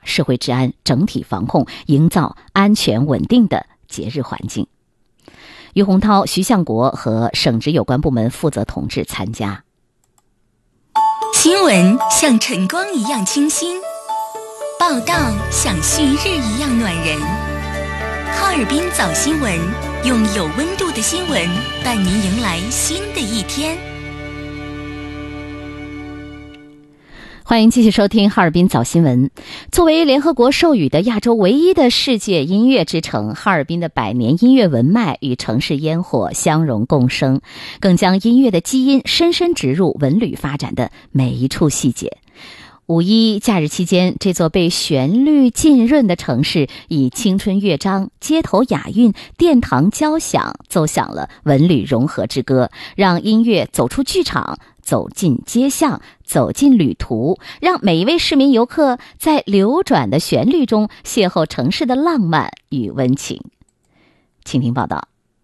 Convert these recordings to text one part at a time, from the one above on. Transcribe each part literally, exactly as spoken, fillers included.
社会治安整体防控，营造安全稳定的节日环境。于洪涛、徐向国和省直有关部门负责同志参加。 新闻像晨光一样清新，报道像旭日一样暖人。哈尔滨早新闻，用有温度的新闻伴您迎来新的一天。 欢迎继续收听哈尔滨早新闻。作为联合国授予的亚洲唯一的世界音乐之城，哈尔滨的百年音乐文脉与城市烟火相融共生，更将音乐的基因深深植入文旅发展的每一处细节。五一假日期间，这座被旋律浸润的城市以青春乐章、街头雅韵、殿堂交响奏响了文旅融合之歌，让音乐走出剧场，走进街巷，走进旅途，让每一位市民游客在流转的旋律中邂逅城市的浪漫与温情。请听报道。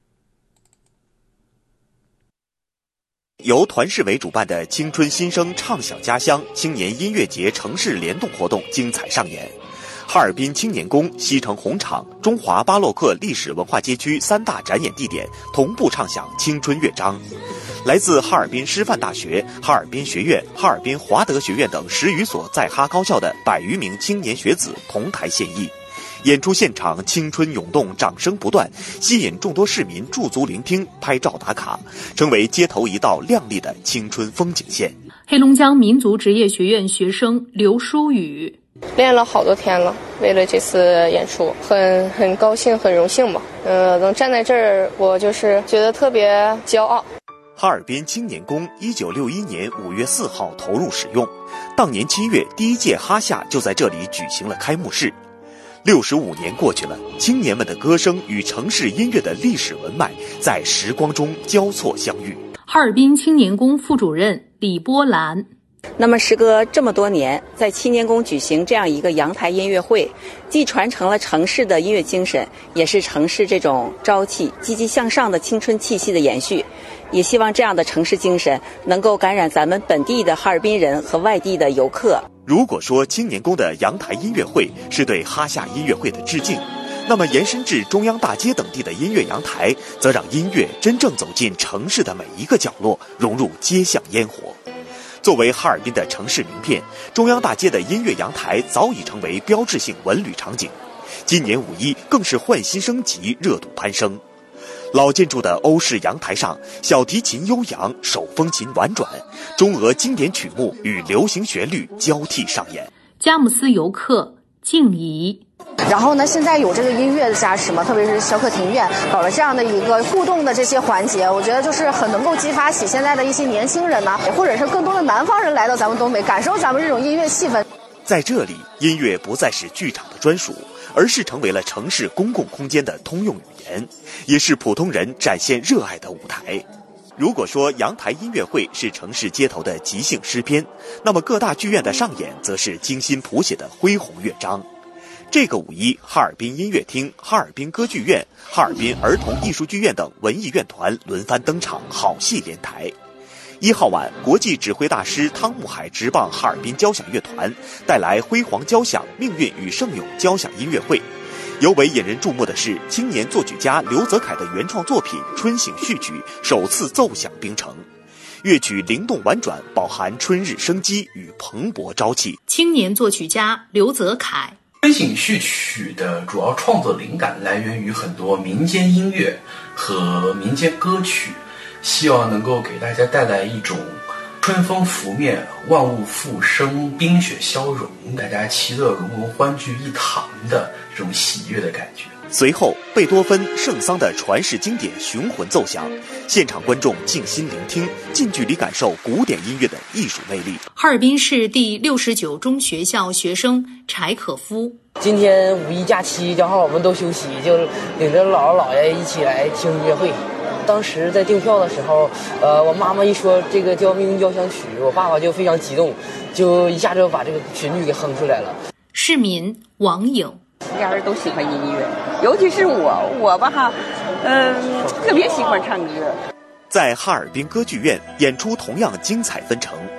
由团市委主办的青春新生畅想家乡青年音乐节城市联动活动精彩上演。哈尔滨青年宫、西城红场、中华巴洛克历史文化街区三大展演地点同步唱响青春乐章。来自哈尔滨师范大学、哈尔滨学院、哈尔滨华德学院等十余所在哈高校的百余名青年学子同台献艺。演出现场青春涌动，掌声不断，吸引众多市民驻足聆听、拍照打卡，成为街头一道亮丽的青春风景线。 黑龙江民族职业学院学生刘淑宇， 练了好多天了，为了这次演出，很很高兴，很荣幸吧。呃，能站在这儿，我就是觉得特别骄傲。 哈尔滨青年宫一九六一年五月四号投入使用，当年七月第一届哈夏就在这里举行了开幕式。六十五年过去了，青年们的歌声与城市音乐的历史文脉在时光中交错相遇。 哈尔滨青年宫副主任李波兰， 那么时隔这么多年，在青年宫举行这样一个阳台音乐会，既传承了城市的音乐精神，也是城市这种朝气、积极向上的青春气息的延续。也希望这样的城市精神能够感染咱们本地的哈尔滨人和外地的游客。 如果说青年宫的阳台音乐会是对哈夏音乐会的致敬，那么延伸至中央大街等地的音乐阳台，则让音乐真正走进城市的每一个角落，融入街巷烟火。作为哈尔滨的城市名片，中央大街的音乐阳台早已成为标志性文旅场景。今年五一更是焕新升级，热度攀升。老建筑的欧式阳台上，小提琴悠扬，手风琴婉转，中俄经典曲目与流行旋律交替上演。 佳木斯游客静怡， 然后呢，现在有这个音乐的加持嘛，特别是小可庭院搞了这样的一个互动的这些环节，我觉得就是很能够激发起现在的一些年轻人呢，或者是更多的南方人来到咱们东北，感受咱们这种音乐气氛。 在这里，音乐不再是剧场的专属，而是成为了城市公共空间的通用语言，也是普通人展现热爱的舞台。如果说阳台音乐会是城市街头的即兴诗篇，那么各大剧院的上演则是精心谱写的恢宏乐章。这个五一，哈尔滨音乐厅、哈尔滨歌剧院、哈尔滨儿童艺术剧院等文艺院团轮番登场，好戏连台。一号晚，国际指挥大师汤沐海执棒哈尔滨交响乐团，带来辉煌交响命运与圣咏交响音乐会。尤为引人注目的是，青年作曲家刘泽楷的原创作品《春醒序曲》首次奏响冰城。乐曲灵动婉转，饱含春日生机与蓬勃朝气。 青年作曲家刘泽楷， 《春醒序曲》的主要创作灵感来源于很多民间音乐和民间歌曲，希望能够给大家带来一种春风拂面、万物复生、冰雪消融，大家其乐融融、欢聚一堂的这种喜悦的感觉。 随后，贝多芬、圣桑的传世经典巡魂奏响，现场观众静心聆听，近距离感受古典音乐的艺术魅力。 哈尔滨市第六十九中学校学生柴可夫， 今天五一假期，正好我们都休息，就领着姥姥姥爷一起来听音乐会。当时在订票的时候，呃，我妈妈一说这个叫《命运交响曲》，我爸爸就非常激动，就一下就把这个旋律给哼出来了。 市民王颖， 家人都喜欢音乐，尤其是我，我吧哈，嗯、呃，特别喜欢唱歌。 在哈尔滨歌剧院演出同样精彩纷呈。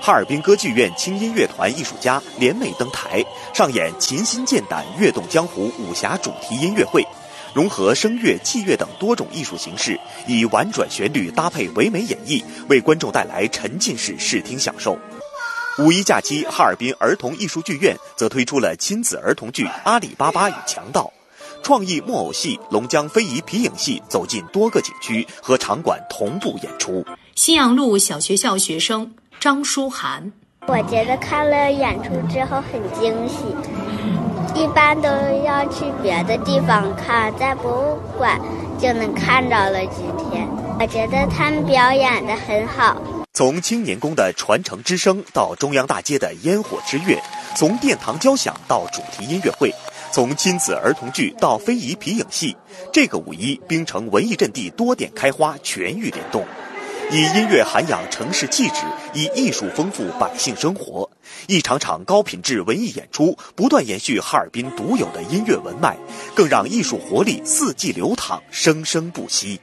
哈尔滨歌剧院轻音乐团艺术家联袂登台，上演琴心剑胆跃动江湖武侠主题音乐会，融合声乐、器乐等多种艺术形式，以婉转旋律搭配唯美演绎，为观众带来沉浸式视听享受。五一假期，哈尔滨儿童艺术剧院则推出了亲子儿童剧《阿里巴巴与强盗》，创意木偶戏、龙江非遗皮影戏走进多个景区和场馆同步演出。 新阳路小学校学生张舒涵， 我觉得看了演出之后很惊喜，一般都要去别的地方看，在博物馆就能看到了。今天我觉得他们表演得很好， 从青年宫的传承之声到中央大街的烟火之乐，从殿堂交响到主题音乐会，从亲子儿童剧到非遗皮影戏，这个五一冰城文艺阵地多点开花，全域联动。以音乐涵养城市气质，以艺术丰富百姓生活。一场场高品质文艺演出，不断延续哈尔滨独有的音乐文脉，更让艺术活力四季流淌，生生不息。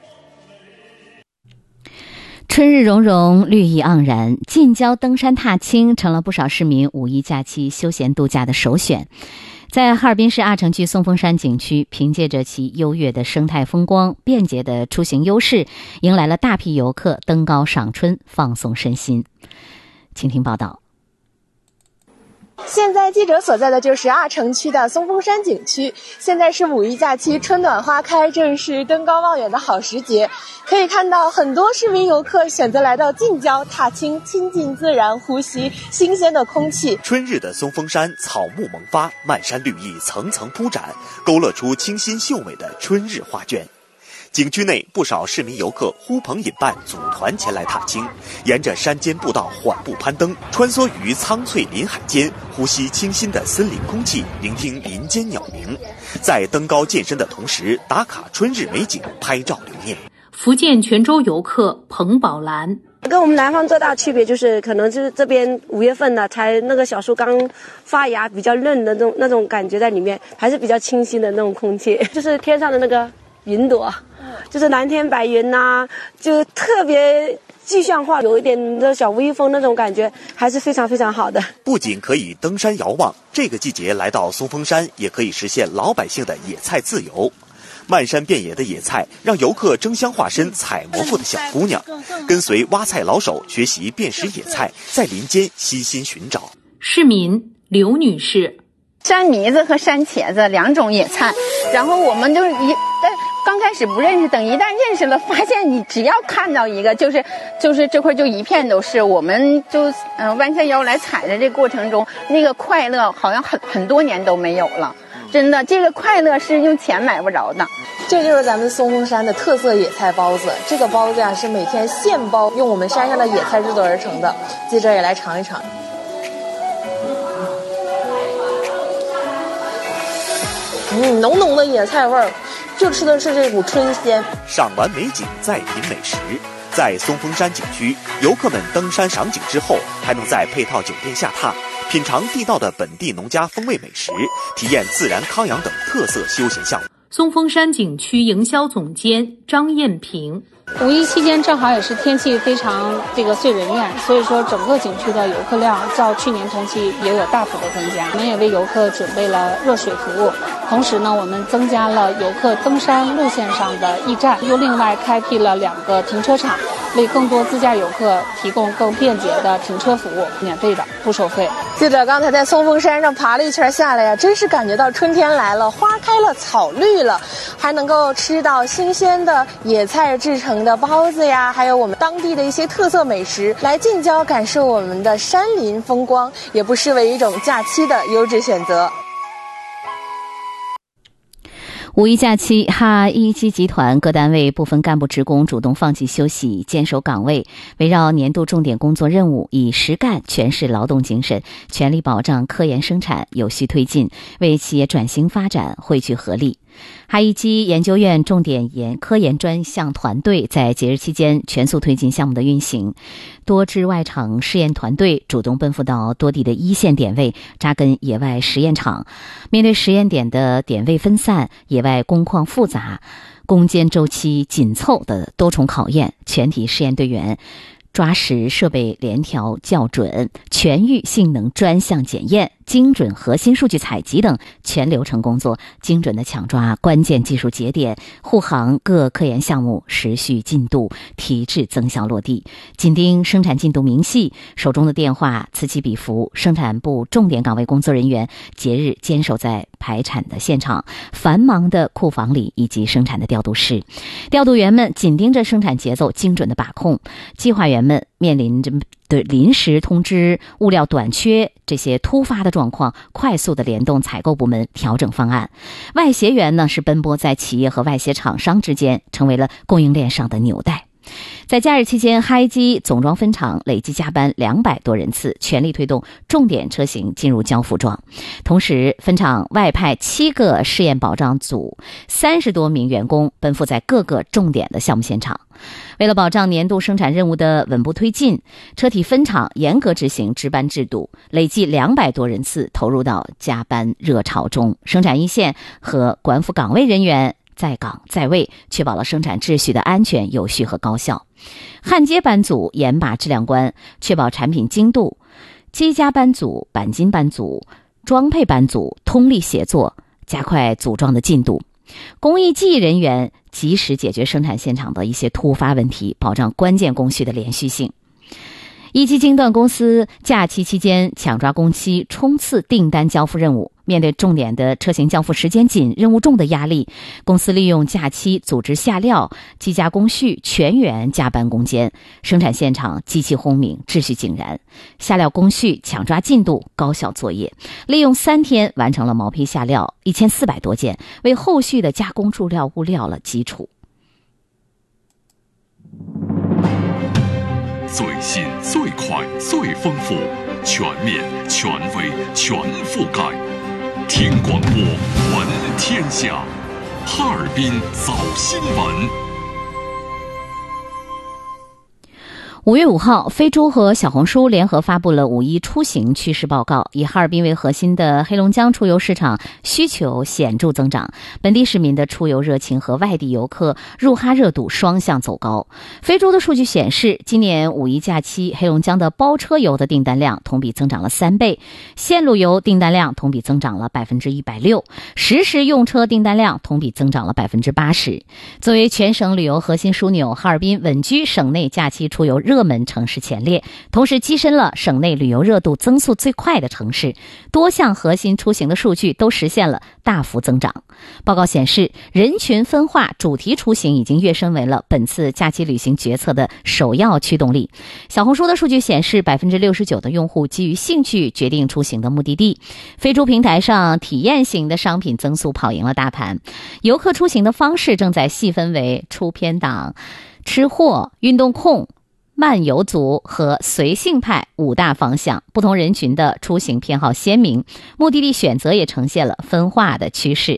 春日融融，绿意盎然，近郊登山踏青成了不少市民五一假期休闲度假的首选。在哈尔滨市阿城区松峰山景区，凭借着其优越的生态风光、便捷的出行优势，迎来了大批游客登高赏春，放松身心。请听报道。 现在记者所在的就是阿城区的松峰山景区，现在是五一假期，春暖花开，正是登高望远的好时节。可以看到很多市民游客选择来到近郊踏青，亲近自然，呼吸新鲜的空气。 春日的松峰山草木萌发，漫山绿意层层铺展，勾勒出清新秀美的春日画卷。景区内不少市民游客呼朋引伴，组团前来踏青，沿着山间步道缓步攀登，穿梭于苍翠林海间，呼吸清新的森林空气，聆听林间鸟鸣，在登高健身的同时打卡春日美景，拍照留念。 福建泉州游客彭宝兰， 跟我们南方最大区别就是，可能就是这边五月份呢，才那个小树刚发芽，比较嫩的那种那种感觉在里面，还是比较清新的那种空气，就是天上的那个云朵。就是蓝天白云呐、啊，就特别具象化，有一点的小微风那种感觉，还是非常非常好的。 不仅可以登山遥望，这个季节来到松峰山，也可以实现老百姓的野菜自由。漫山遍野的野菜，让游客争相化身采蘑菇的小姑娘，跟随挖菜老手学习辨识野菜，在林间悉心寻找。 市民刘女士， 山糜子和山茄子两种野菜，然后我们就是一但刚开始不认识，等一旦认识了，发现你只要看到一个，就是就是这块就一片都是，我们就嗯、呃、弯下腰来采的这个过程中，那个快乐好像很很多年都没有了。真的，这个快乐是用钱买不着的。 这就是咱们松峰山的特色野菜包子，这个包子呀、啊、是每天现包，用我们山上的野菜制作而成的。记者也来尝一尝。嗯，浓浓的野菜味儿，就吃的是这股春鲜。 赏完美景再品美食，在松峰山景区，游客们登山赏景之后，还能在配套酒店下榻，品尝地道的本地农家风味美食，体验自然康养等特色休闲项目。 松峰山景区营销总监张艳平， 五一期间正好也是天气非常这个遂人愿，所以说整个景区的游客量较去年同期也有大幅的增加。我们也为游客准备了热水服务，同时呢，我们增加了游客登山路线上的驿站，又另外开辟了两个停车场，为更多自驾游客提供更便捷的停车服务，免费的，不收费。 记者刚才在松峰山上爬了一圈下来呀，真是感觉到春天来了，花开了，草绿了，还能够吃到新鲜的野菜制成的包子呀，还有我们当地的一些特色美食，来近郊感受我们的山林风光，也不失为一种假期的优质选择。 五一假期，哈一机集团各单位部分干部职工主动放弃休息，坚守岗位，围绕年度重点工作任务，以实干诠释劳动精神，全力保障科研生产有序推进，为企业转型发展汇聚合力。哈一机研究院重点研科研专项团队在节日期间全速推进项目的运行，多支外场试验团队主动奔赴到多地的一线点位，扎根野外实验场。面对实验点的点位分散、野外工况复杂、攻坚周期紧凑的多重考验，全体试验队员抓实设备联调校准、全域性能专项检验、精准核心数据采集等全流程工作，精准地抢抓关键技术节点，护航各科研项目持续进度，提质增效落地。紧盯生产进度明细，手中的电话此起彼伏，生产部重点岗位工作人员节日坚守在排产的现场、繁忙的库房里以及生产的调度室，调度员们紧盯着生产节奏，精准的把控；计划员们面临着对临时通知、物料短缺这些突发的状况，快速的联动采购部门调整方案。外协员呢是奔波在企业和外协厂商之间，成为了供应链上的纽带。在假日期间，嗨机总装分厂累计加班两百多人次，全力推动重点车型进入交付状。同时，分厂外派七个试验保障组，三十多名员工奔赴在各个重点的项目现场。为了保障年度生产任务的稳步推进，车体分厂严格执行值班制度，累计两百多人次投入到加班热潮中。生产一线和管辅岗位人员在岗在位，确保了生产秩序的安全、有序和高效。焊接班组严把质量关，确保产品精度。机加班组、钣金班组、装配班组通力协作，加快组装的进度。工艺技艺人员及时解决生产现场的一些突发问题，保障关键工序的连续性。一级精段公司假期期间抢抓工期，冲刺订单交付任务。面对重点的车型交付时间紧、任务重的压力，公司利用假期组织下料、机加工序全员加班攻坚，生产现场机器轰鸣，秩序井然。下料工序抢抓进度，高效作业，利用三天完成了毛坯下料一千四百多件，为后续的加工注料物料了基础。 最新、最快、最丰富，全面、权威、全覆盖。听广播，闻天下。哈尔滨早新闻。 五月五号，飞猪和小红书联合发布了五一出行趋势报告。以哈尔滨为核心的黑龙江出游市场需求显著增长，本地市民的出游热情和外地游客入哈热度双向走高。飞猪的数据显示，今年五一假期，黑龙江的包车游的订单量同比增长了三倍，线路游订单量同比增长了百分之一百六，实时用车订单量同比增长了百分之八十。作为全省旅游核心枢纽，哈尔滨稳居省内假期出游热热门城市前列，同时跻身了省内旅游热度增速最快的城市，多项核心出行的数据都实现了大幅增长。报告显示，人群分化、主题出行已经跃升为了本次假期旅行决策的首要驱动力。小红书的数据显示， 百分之六十九 的用户基于兴趣决定出行的目的地。飞猪平台上体验型的商品增速跑赢了大盘，游客出行的方式正在细分为出片党、吃货、运动控、漫游族和随性派五大方向，不同人群的出行偏好鲜明，目的地选择也呈现了分化的趋势。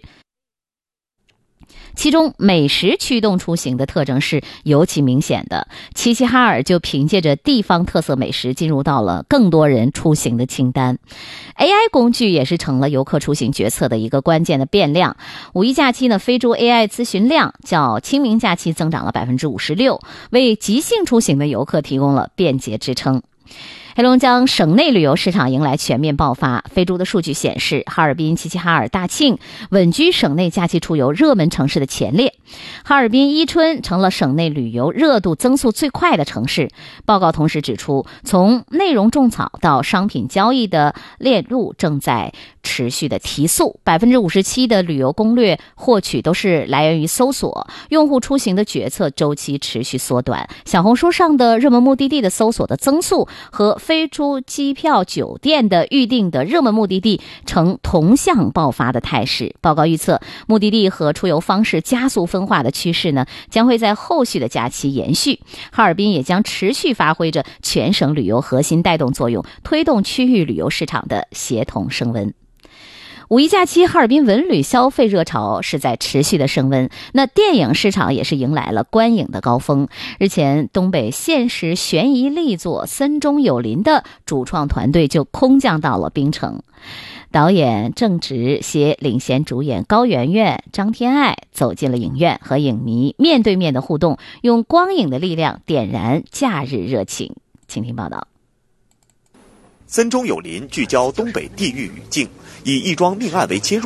其中美食驱动出行的特征是尤其明显的，齐齐哈尔就凭借着地方特色美食进入到了更多人出行的清单。 A I 工具也是成了游客出行决策的一个关键的变量。五一假期呢，飞猪 A I 咨询量较清明假期增长了 百分之五十六， 为即兴出行的游客提供了便捷支撑。黑龙江省内旅游市场迎来全面爆发。飞猪的数据显示，哈尔滨、齐齐哈尔、大庆稳居省内假期出游热门城市的前列。哈尔滨伊春成了省内旅游热度增速最快的城市。报告同时指出，从内容种草到商品交易的链路正在持续的提速， 百分之五十七 的旅游攻略获取都是来源于搜索，用户出行的决策周期持续缩短。小红书上的热门目的地的搜索的增速和飞猪机票酒店的预定的热门目的地呈同向爆发的态势。报告预测，目的地和出游方式加速分化的趋势呢，将会在后续的假期延续。哈尔滨也将持续发挥着全省旅游核心带动作用，推动区域旅游市场的协同升温。五一假期，哈尔滨文旅消费热潮是在持续的升温。那电影市场也是迎来了观影的高峰。日前，东北现实悬疑力作《森中有林》的主创团队就空降到了槟城。 导演郑执携领衔主演高圆圆、张天爱走进了影院，和影迷面对面的互动，用光影的力量点燃假日热情。请听报道。 森中有林聚焦东北地域语境，以一桩命案为切入